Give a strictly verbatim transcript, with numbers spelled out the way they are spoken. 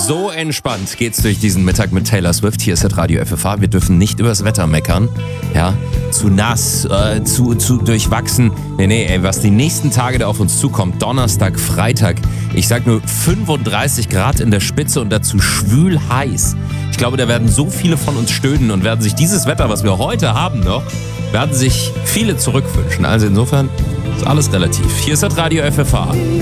So entspannt geht's durch diesen Mittag mit Taylor Swift. Hier ist das Radio F F H. Wir dürfen nicht übers Wetter meckern. Ja, zu nass, äh, zu, zu durchwachsen. Nee, nee, ey, was die nächsten Tage da auf uns zukommt, Donnerstag, Freitag. Ich sag nur fünfunddreißig Grad in der Spitze und dazu schwül heiß. Ich glaube, da werden so viele von uns stöhnen und werden sich dieses Wetter, was wir heute haben noch, werden sich viele zurückwünschen. Also insofern ist alles relativ. Hier ist das Radio F F H.